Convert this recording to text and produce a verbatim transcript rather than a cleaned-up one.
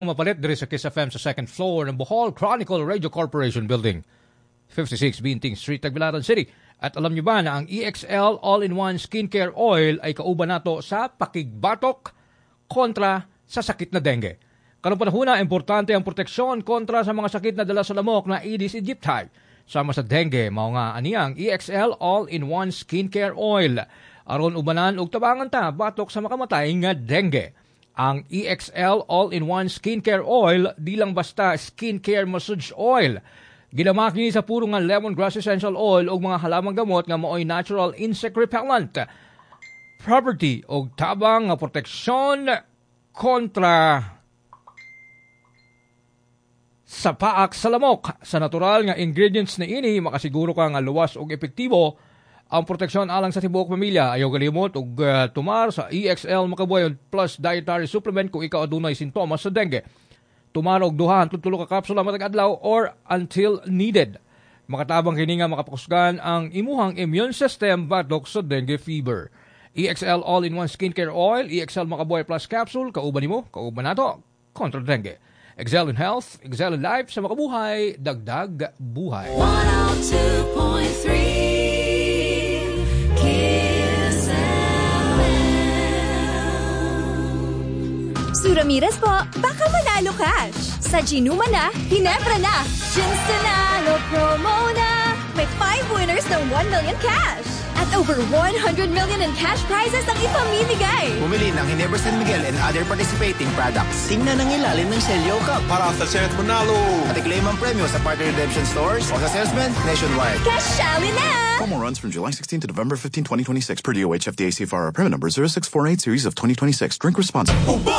Mapalit diri sa Kiss F M sa second floor ng Bohol Chronicle Radio Corporation Building, fifty-six Binting Street, Tagbilaran City. At alam niyo ba na ang E X L All-in-One Skincare Oil ay kauban nato sa pakigbatok kontra sa sakit na dengue. Karong panahon na, importante ang proteksyon kontra sa mga sakit na dala sa lamok na Aedes aegypti. Sama sa dengue, mao nga aniyang E X L All-in-One Skincare Oil. Aron ubanan og tabangan ta batok sa makamatay nga dengue. Ang E X L All-in-One Skincare Oil di lang basta skincare massage oil. Ginamak ni sa puro nga lemongrass essential oil o mga halamang gamot nga maoy natural insect repellent. Property o tabang nga proteksyon kontra sa paak sa lamok. Sa natural nga ingredients na ini, makasiguro ka nga luwas o epektibo ang proteksyon alang sa tibuok pamilya. Ayaw galimot og uh, tumar sa E X L Makabuhayon Plus Dietary Supplement kung ikaw adunay sintomas sa dengue. Tumar og duha hangtod tulo ka kapsula matag adlaw or until needed. Makatabang kini nga makapakusgan ang imuhang immune system batok sa dengue fever. E X L All-in-One Skincare Oil, E X L Makabuhay Plus Capsule, kauban nimo, kauban nato kontra dengue. Excel in health, excel in life, sa makabuhay, dagdag buhay. one oh two point three Ramirez po, baka manalo cash. Sa Ginuma na, Hinebra na, Ginstanalo promo na. May five winners ng one million cash. At over one hundred million in cash prizes ang ipamimigay. Bumili ng Ginebra San Miguel and other participating products. Tingnan ang ilalim ng Selyo Cup para sa Senate Manalo. At i-claim ang premyo sa partner redemption stores o sa salesman nationwide. Cashali na! Promo runs from July sixteenth to November fifteenth, twenty twenty-six per D O H F D A C F R. Permit number zero six four eight series of twenty twenty-six. Drink responsibly.